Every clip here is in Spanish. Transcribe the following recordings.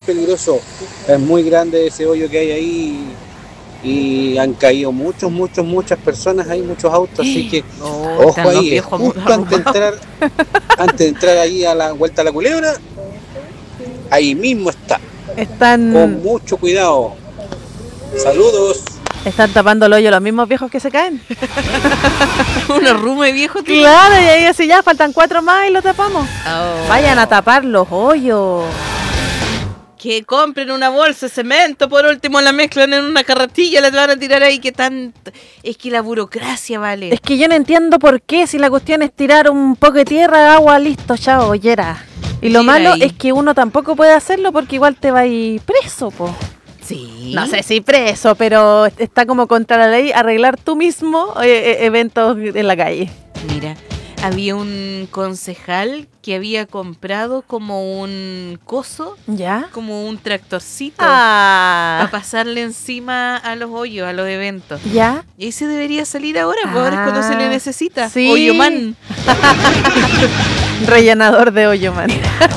peligroso. Es muy grande ese hoyo que hay ahí y han caído muchas personas ahí, muchos autos, así que Oh, ojo están los ahí, es viejos justo antes de entrar ahí a la vuelta a la culebra, ahí mismo está, con Están, mucho cuidado. Saludos. están tapando el hoyo los mismos viejos que se caen. una ruma de viejos. Claro, y ahí así ya faltan 4 más y lo tapamos. Oh. Vayan a tapar los hoyos. Que compren una bolsa de cemento, por último la mezclan en una carretilla, la van a tirar ahí, que tanto... Es que la burocracia, vale. Es que yo no entiendo por qué, si la cuestión es tirar un poco de tierra, agua, listo, chao, hoyera. Y lo Llega malo ahí. es que uno tampoco puede hacerlo porque igual te va a ir preso, po. Sí. No sé si preso, pero está como contra la ley arreglar tú mismo eventos en la calle. Mira, había un concejal que había comprado como un coso, ¿Ya? como un tractorcito, para Ah, pasarle encima a los hoyos, a los eventos. ¿ya? Y ahí se debería salir ahora, porque ahora es cuando se le necesita. Sí. Hoyoman. Rellenador de hoyo, man.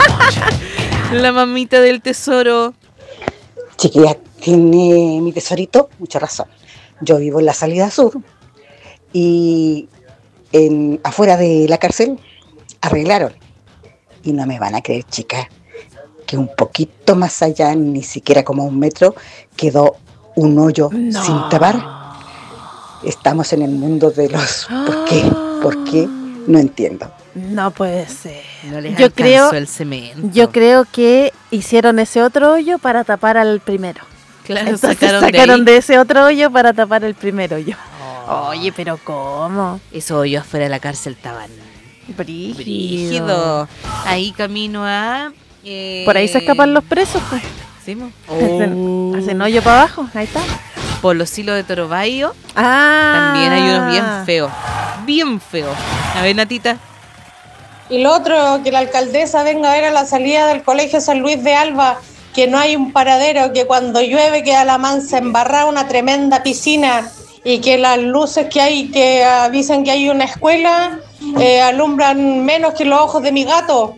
La mamita del tesoro. Chiquilla, tiene mi tesorito mucha razón. Yo vivo en la salida sur y afuera de la cárcel arreglaron. Y no me van a creer, chicas, que un poquito más allá, ni siquiera como 1 metro, quedó un hoyo sin tapar. Estamos en el mundo de los ¿por qué? ¿Por qué? No entiendo. No puede ser. No les Yo alcanzó creo- el cemento. Yo creo que hicieron ese otro hoyo para tapar al primero. Claro, Entonces sacaron de ahí. de ese otro hoyo para tapar el primer hoyo. Oye, pero ¿cómo? Esos hoyos afuera de la cárcel estaban Brígido. brígidos. Ahí camino a... Por ahí se escapan los presos, pues. ¿Sí, mo? Hacen hoyo para abajo, ahí está. Por los hilos de Torobayo Ah. también hay unos bien feos. Bien feos. A ver, Natita. Y lo otro, que la alcaldesa venga a ver a la salida del colegio San Luis de Alba, que no hay un paradero, que cuando llueve queda la mansa embarrada, una tremenda piscina, y que las luces que hay, que avisan que hay una escuela, alumbran menos que los ojos de mi gato.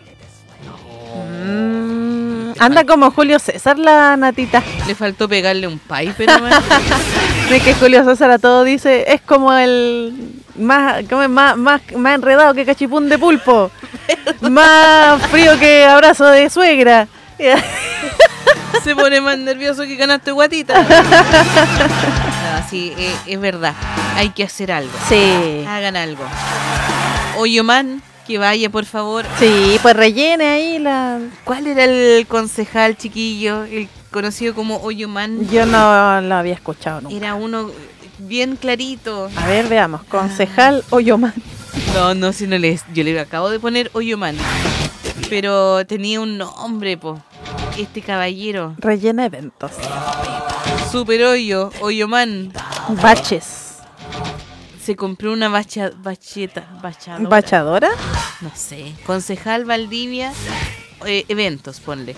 Anda como Julio César la Natita. Le faltó pegarle un pipe nomás. De que Julio César a todo dice, es como el más enredado que cachipún de pulpo. Más frío que abrazo de suegra. Se pone más nervioso que canasto de guatita. No, sí, es verdad. Hay que hacer algo. Sí. Hagan algo. Hoyoman, que vaya, por favor. Sí, pues rellene ahí la... ¿Cuál era el concejal, chiquillo? El conocido como Hoyoman. Yo no lo había escuchado nunca. Era uno bien clarito. A ver, veamos. Concejal Hoyoman. No, si no les... Yo le acabo de poner Hoyoman. Pero tenía un nombre, po. Este caballero. Rellena eventos. Super Hoyo, Hoyoman. Baches. Se compró una bachadora. ¿Bachadora? No sé. Concejal Valdivia. Eventos, ponle.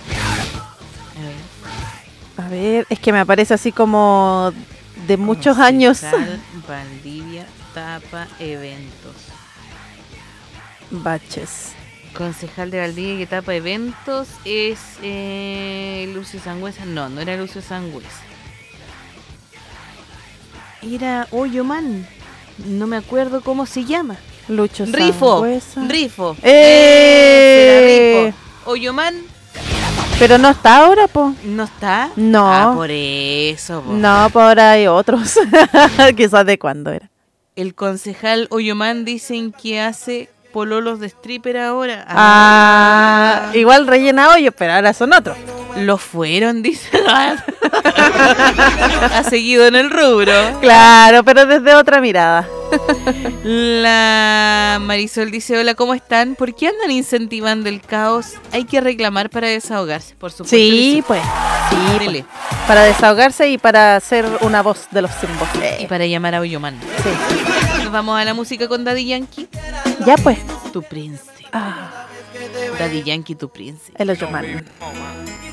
A ver. A ver, es que me aparece así como de muchos años. Concejal Valdivia tapa eventos. Baches. Concejal de Valdivia que tapa eventos es Lucio Sangüesa. No era Lucio Sangüesa. Era Hoyoman. No me acuerdo cómo se llama. Lucho Rifo. Sangüesa. Rifo. ¡Eh! Era Rifo. Hoyoman Pero no está ahora, po. no está. No. Ah, por eso. Po. No, por ahora hay otros. Quizás de cuándo era. El concejal Hoyoman dicen que hace pololos de stripper ahora. Igual rellena hoyos, pero ahora son otros. Lo fueron, dicen. Ha seguido en el rubro. Claro, pero desde otra mirada. La Marisol dice, hola, ¿cómo están? ¿Por qué andan incentivando el caos? Hay que reclamar para desahogarse, por supuesto. Sí, pues. Sí, pues. Dele. Para desahogarse y para ser una voz de los sin voz. Y para llamar a Hoyoman. Sí. Nos vamos a la música con Daddy Yankee. Ya pues. Tu príncipe. Ah, Daddy Yankee, tu príncipe. el Hoyoman.